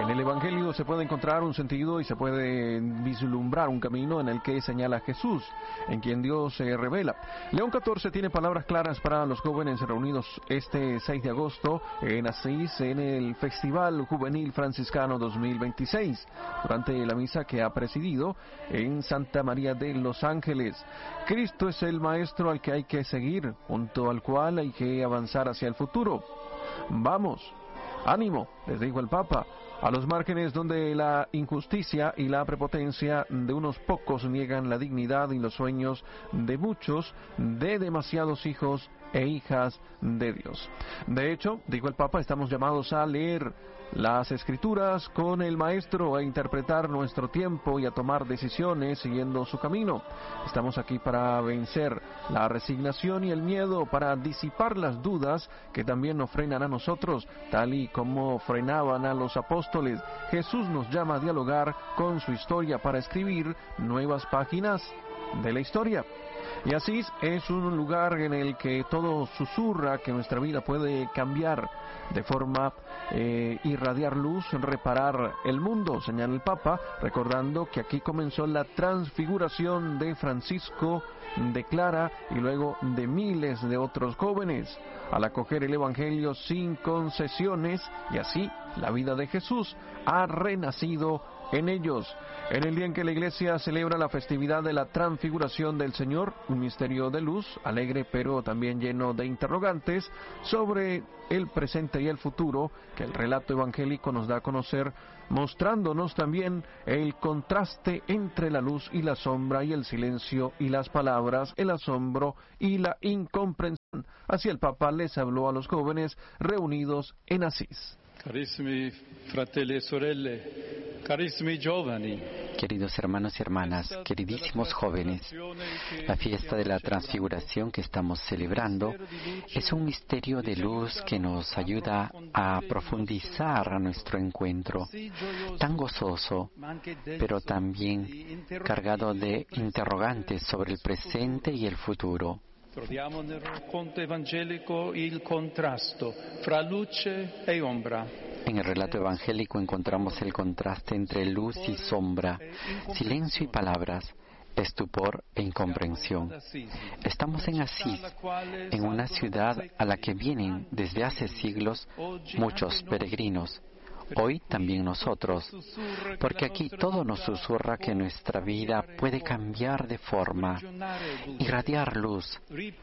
En el Evangelio se puede encontrar un sentido y se puede vislumbrar un camino en el que señala Jesús, en quien Dios se revela. León XIV tiene palabras claras para los jóvenes reunidos este 6 de agosto en Asís en el Festival Juvenil Franciscano 2026, durante la misa que ha presidido en Santa María de los Ángeles. Cristo es el maestro al que hay que seguir, junto al cual hay que avanzar hacia el futuro. Vamos, ánimo, les dijo el Papa, a los márgenes donde la injusticia y la prepotencia de unos pocos niegan la dignidad y los sueños de muchos, de demasiados hijos e hijas de Dios. De hecho, dijo el Papa, estamos llamados a leer las Escrituras con el Maestro, a interpretar nuestro tiempo y a tomar decisiones siguiendo su camino. Estamos aquí para vencer la resignación y el miedo, para disipar las dudas que también nos frenan a nosotros, tal y como frenaban a los apóstoles. Jesús nos llama a dialogar con su historia para escribir nuevas páginas de la historia. Y Asís es un lugar en el que todo susurra que nuestra vida puede cambiar de forma irradiar luz, reparar el mundo, señala el Papa, recordando que aquí comenzó la transfiguración de Francisco, de Clara y luego de miles de otros jóvenes, al acoger el Evangelio sin concesiones, y así la vida de Jesús ha renacido en ellos. En el día en que la Iglesia celebra la festividad de la Transfiguración del Señor, un misterio de luz, alegre pero también lleno de interrogantes sobre el presente y el futuro, que el relato evangélico nos da a conocer, mostrándonos también el contraste entre la luz y la sombra, y el silencio y las palabras, el asombro y la incomprensión. Así el Papa les habló a los jóvenes reunidos en Asís. Carissimi fratelli e sorelle, carissimi giovani. Queridos hermanos y hermanas, queridísimos jóvenes, la fiesta de la Transfiguración que estamos celebrando es un misterio de luz que nos ayuda a profundizar a nuestro encuentro, tan gozoso, pero también cargado de interrogantes sobre el presente y el futuro. Troviamo nel racconto evangelico il contrasto fra luce e ombra. En el relato evangélico encontramos el contraste entre luz y sombra, silencio y palabras, estupor e incomprensión. Estamos en Asís, en una ciudad a la que vienen desde hace siglos muchos peregrinos. Hoy también nosotros, porque aquí todo nos susurra que nuestra vida puede cambiar de forma, irradiar luz,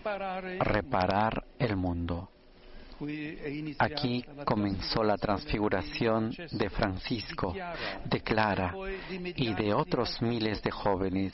reparar el mundo. Aquí comenzó la transfiguración de Francisco, de Clara y de otros miles de jóvenes.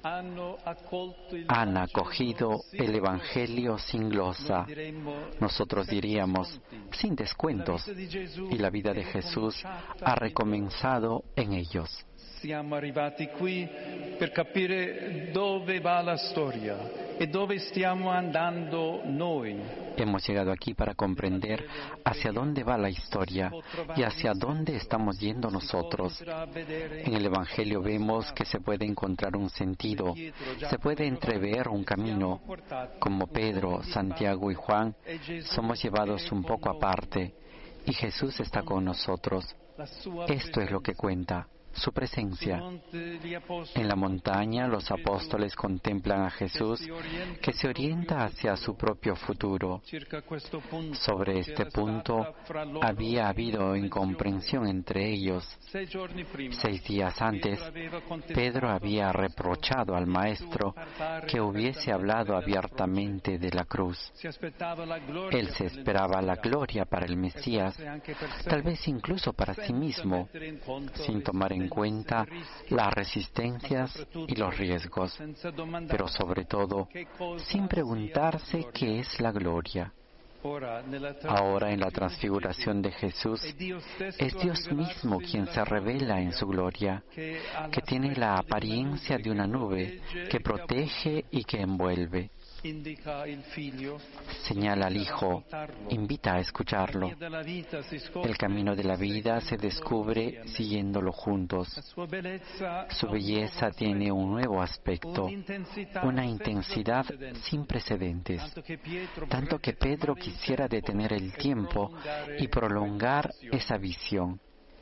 Han acogido el Evangelio sin glosa, nosotros diríamos, sin descuentos, y la vida de Jesús ha recomenzado en ellos. Siamo arrivati qui per capire dove va la storia e dove stiamo andando noi. Hemos llegado aquí para comprender hacia dónde va la historia y hacia dónde estamos yendo nosotros. En el Evangelio vemos que se puede encontrar un sentido, se puede entrever un camino. Como Pedro, Santiago y Juan, somos llevados un poco aparte y Jesús está con nosotros. Esto es lo que cuenta. Su presencia. En la montaña los apóstoles contemplan a Jesús que se orienta hacia su propio futuro. Sobre este punto había habido incomprensión entre ellos. 6 días antes, Pedro había reprochado al Maestro que hubiese hablado abiertamente de la cruz. Él se esperaba la gloria para el Mesías, tal vez incluso para sí mismo, sin tomar en cuenta las resistencias y los riesgos, pero sobre todo, sin preguntarse qué es la gloria. Ahora en la transfiguración de Jesús, es Dios mismo quien se revela en su gloria, que tiene la apariencia de una nube que protege y que envuelve. Señala al Hijo, invita a escucharlo. El camino de la vida se descubre siguiéndolo juntos. Su belleza tiene un nuevo aspecto, una intensidad sin precedentes, tanto que Pedro quisiera detener el tiempo y prolongar esa visión.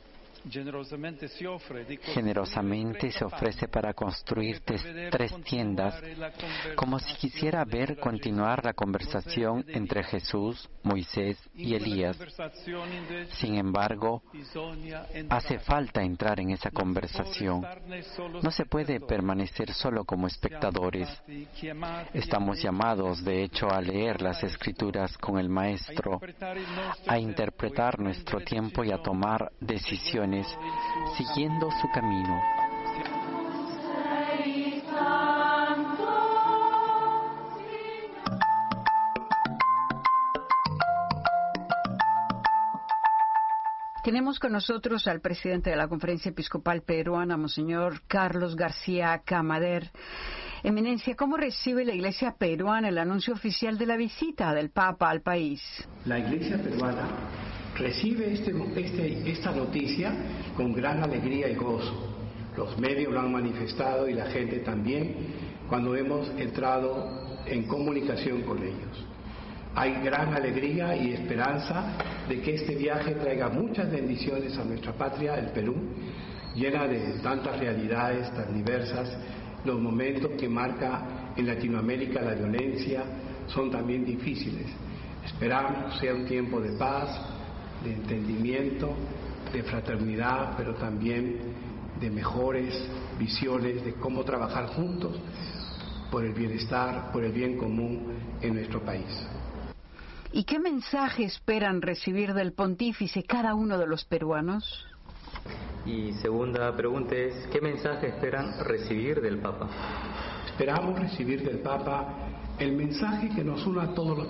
Generosamente se ofrece para construir 3 tiendas, como si quisiera ver continuar la conversación entre Jesús, Moisés y Elías. Sin embargo, hace falta entrar en esa conversación. No se puede permanecer solo como espectadores. Estamos llamados, de hecho, a leer las Escrituras con el Maestro, a interpretar nuestro tiempo y a tomar decisiones siguiendo su camino. Tenemos con nosotros al presidente de la Conferencia Episcopal Peruana, Monseñor Carlos García Camader. Eminencia, ¿cómo recibe la Iglesia peruana el anuncio oficial de la visita del Papa al país? La Iglesia peruana recibe esta noticia con gran alegría y gozo. Los medios lo han manifestado y la gente también cuando hemos entrado en comunicación con ellos. Hay gran alegría y esperanza de que este viaje traiga muchas bendiciones a nuestra patria, el Perú, llena de tantas realidades tan diversas. Los momentos que marca en Latinoamérica la violencia son también difíciles. Esperamos sea un tiempo de paz, de entendimiento, de fraternidad, pero también de mejores visiones de cómo trabajar juntos por el bienestar, por el bien común en nuestro país. ¿Y qué mensaje esperan recibir del pontífice cada uno de los peruanos? Y segunda pregunta es, ¿qué mensaje esperan recibir del Papa? Esperamos recibir del Papa el mensaje que nos une a todos los